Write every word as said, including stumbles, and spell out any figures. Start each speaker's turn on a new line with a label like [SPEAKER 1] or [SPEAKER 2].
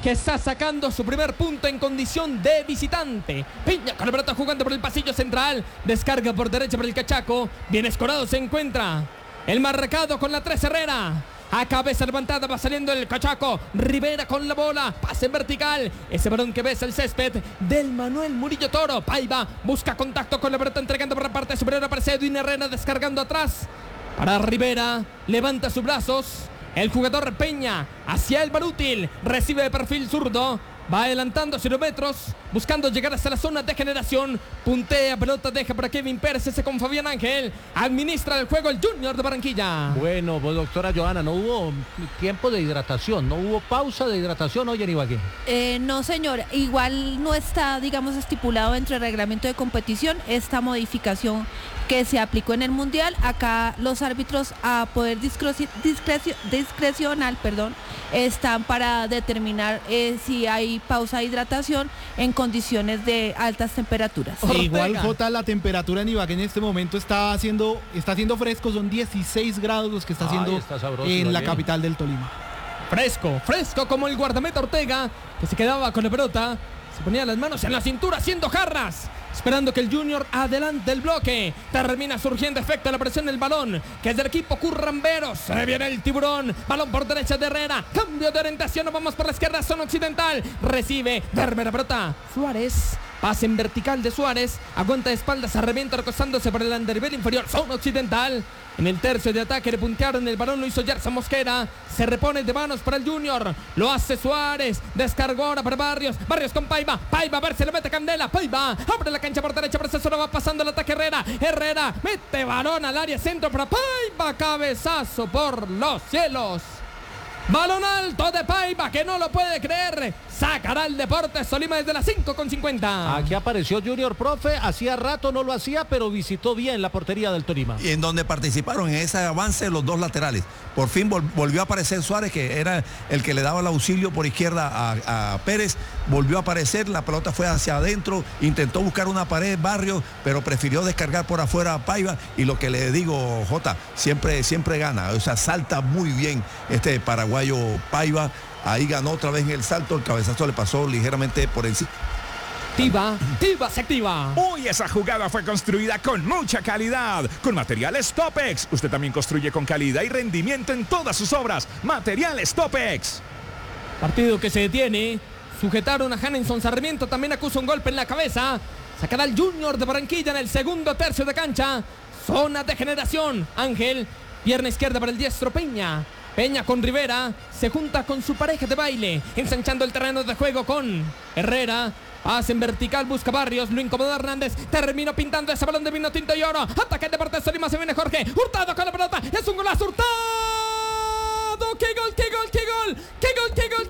[SPEAKER 1] que está sacando su primer punto en condición de visitante. Peña con la pelota jugando por el pasillo central. Descarga por derecha por el cachaco. Bien escorado se encuentra el marcado con la tres Herrera. A cabeza levantada va saliendo el cachaco. Rivera con la bola. Pase en vertical. Ese balón que besa el césped del Manuel Murillo Toro. Paiva busca contacto con la pelota entregando por la parte superior. Aparece Edwin Herrera descargando atrás. Para Rivera. Levanta sus brazos. El jugador Peña hacia el Barútil. Recibe de perfil zurdo. Va adelantando cero metros. Buscando llegar hasta la zona de generación. Puntea, pelota deja para Kevin Pérez. Ese con Fabián Ángel. Administra el juego el Junior de Barranquilla.
[SPEAKER 2] Bueno, pues doctora Johanna, no hubo tiempo de hidratación. No hubo pausa de hidratación hoy en Ibagué.
[SPEAKER 3] Eh, no, señor. Igual no está, digamos, estipulado entre el reglamento de competición esta modificación que se aplicó en el Mundial. Acá los árbitros a poder discrecio, discrecio, discrecional, perdón, están para determinar eh, si hay pausa de hidratación en condiciones de altas temperaturas.
[SPEAKER 4] Sí, igual, Jota, la temperatura en Ibagué en este momento está haciendo, está haciendo fresco, son dieciséis grados los que está haciendo. Ay, está sabroso, en la capital del Tolima.
[SPEAKER 1] Fresco, fresco como el guardameta Ortega, que se quedaba con la pelota, se ponía las manos en la cintura haciendo jarras, esperando que el Junior adelante el bloque. Termina surgiendo efecto la presión del balón, que es del equipo curramberos. Se viene el tiburón, balón por derecha de Herrera, cambio de orientación, nos vamos por la izquierda, zona occidental. Recibe, derme la pelota Suárez, pase en vertical de Suárez, aguanta de espaldas, arrevienta recostándose por el andarivel inferior, zona occidental. En el tercio de ataque le puntearon el balón, lo hizo Yerson Mosquera. Se repone de manos para el Junior. Lo hace Suárez. Descargó ahora para Barrios. Barrios con Paiva. Paiva a ver si le mete Candela. Paiva abre la cancha por derecha. Por eso solo va pasando el ataque Herrera. Herrera mete balón al área centro para Paiva. Cabezazo por los cielos. Balón alto de Paiva, que no lo puede creer. Sacará el Deportes Tolima desde las cinco con cincuenta.
[SPEAKER 2] Aquí apareció Junior, profe. Hacía rato no lo hacía, pero visitó bien la portería del Tolima.
[SPEAKER 5] Y en donde participaron en ese avance los dos laterales. Por fin vol volvió a aparecer Suárez, que era el que le daba el auxilio por izquierda a, a Pérez. Volvió a aparecer, la pelota fue hacia adentro. Intentó buscar una pared, Barrio, pero prefirió descargar por afuera a Paiva. Y lo que le digo, Jota, siempre, siempre gana. O sea, salta muy bien este paraguayo Paiva. Ahí ganó otra vez en el salto, el cabezazo le pasó ligeramente por encima.
[SPEAKER 1] Tiva, Tiva se activa.
[SPEAKER 6] Uy, esa jugada fue construida con mucha calidad, con materiales Topex. Usted también construye con calidad y rendimiento en todas sus obras. Materiales Topex.
[SPEAKER 1] Partido que se detiene. Sujetaron a Hanenson Sarmiento, también acusa un golpe en la cabeza. Sacará el Junior de Barranquilla en el segundo tercio de cancha. Zona de generación. Ángel, pierna izquierda para el diestro Peña. Peña con Rivera, se junta con su pareja de baile, ensanchando el terreno de juego con Herrera. Pase en vertical, busca Barrios, lo incomoda Hernández, terminó pintando ese balón de vino tinto y oro. Ataque el Deportes Tolima, se viene Jorge Hurtado con la pelota, es un golazo Hurtado. ¡Qué gol, qué